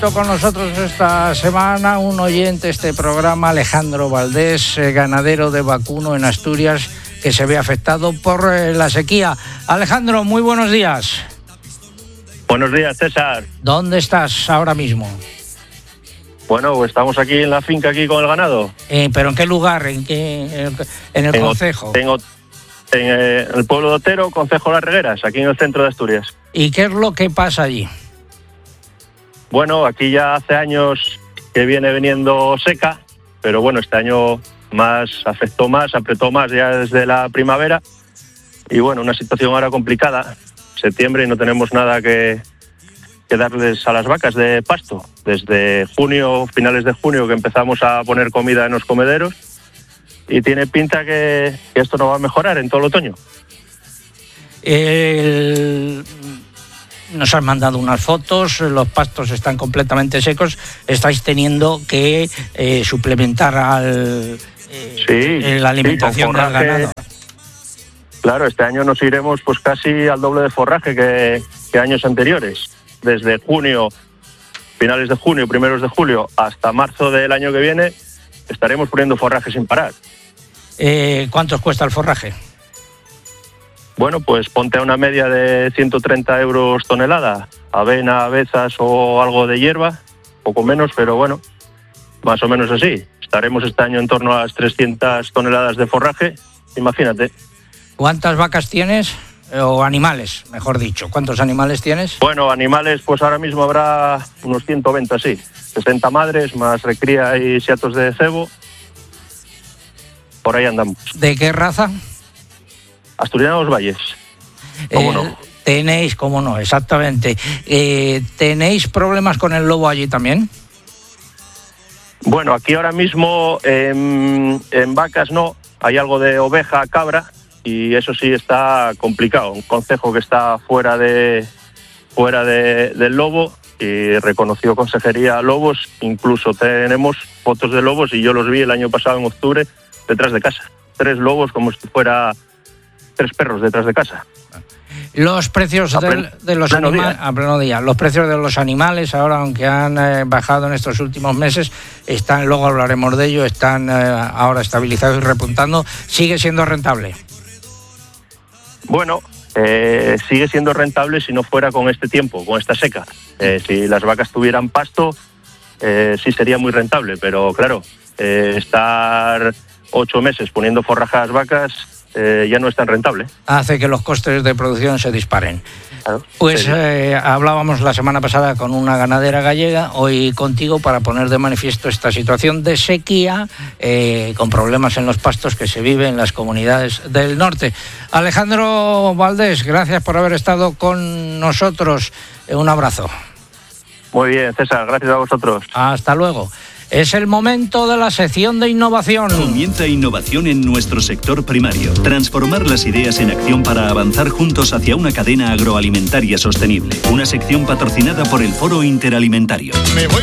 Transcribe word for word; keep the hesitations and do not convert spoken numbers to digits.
Con nosotros esta semana un oyente de este programa, Alejandro Valdés, eh, ganadero de vacuno en Asturias, que se ve afectado por eh, la sequía. Alejandro, muy buenos días. Buenos días, César. ¿Dónde estás ahora mismo? Bueno, estamos aquí en la finca, aquí con el ganado. Eh, ¿Pero en qué lugar? ¿En qué? En el, en el en concejo. En, en eh, el pueblo de Otero, concejo Las Regueras, aquí en el centro de Asturias. ¿Y qué es lo que pasa allí? Bueno, aquí ya hace años que viene viniendo seca, pero bueno, este año más afectó más, apretó más ya desde la primavera. Y bueno, una situación ahora complicada. Septiembre y no tenemos nada que, que darles a las vacas de pasto. Desde junio, finales de junio, que empezamos a poner comida en los comederos. Y tiene pinta que, que esto no va a mejorar en todo el otoño. El... Nos han mandado unas fotos, los pastos están completamente secos, estáis teniendo que eh, suplementar al, eh, sí, la alimentación sí, forraje, del ganado. Claro, este año nos iremos pues casi al doble de forraje que, que años anteriores. Desde junio, finales de junio, primeros de julio, hasta marzo del año que viene, estaremos poniendo forraje sin parar. Eh, ¿Cuánto os cuesta el forraje? Bueno, pues ponte a una media de ciento treinta euros tonelada, avena, avezas o algo de hierba, poco menos, pero bueno, más o menos así. Estaremos este año en torno a las trescientas toneladas de forraje, imagínate. ¿Cuántas vacas tienes? O animales, mejor dicho. ¿Cuántos animales tienes? Bueno, animales, pues ahora mismo habrá unos ciento veinte así, sesenta madres, más recría y siatos de cebo. Por ahí andamos. ¿De qué raza? Asturianos Valles, ¿cómo eh, no? Tenéis, cómo no, exactamente. Eh, ¿Tenéis problemas con el lobo allí también? Bueno, aquí ahora mismo en, en vacas no, hay algo de oveja, cabra, y eso sí está complicado. Un concejo que está fuera de fuera de, del lobo, y reconoció Consejería lobos, incluso tenemos fotos de lobos, y yo los vi el año pasado en octubre detrás de casa. Tres lobos como si fuera... tres perros detrás de casa. Los precios del, de los animales, a pleno día, los precios de los animales ahora, aunque han eh, bajado en estos últimos meses, están, luego hablaremos de ello, están eh, ahora estabilizados y repuntando. ¿Sigue siendo rentable? Bueno, eh, sigue siendo rentable si no fuera con este tiempo, con esta seca. Eh, si las vacas tuvieran pasto, eh, sí sería muy rentable, pero claro, eh, estar ocho meses poniendo forraje a las vacas Eh, ya no es tan rentable. Hace que los costes de producción se disparen. Claro, pues sí. eh, hablábamos la semana pasada con una ganadera gallega, hoy contigo para poner de manifiesto esta situación de sequía eh, con problemas en los pastos que se vive en las comunidades del norte. Alejandro Valdés, gracias por haber estado con nosotros. Eh, un abrazo. Muy bien, César, gracias a vosotros. Hasta luego. Es el momento de la sección de innovación. Comienza innovación en nuestro sector primario. Transformar las ideas en acción para avanzar juntos hacia una cadena agroalimentaria sostenible. Una sección patrocinada por el Foro Interalimentario. Me voy.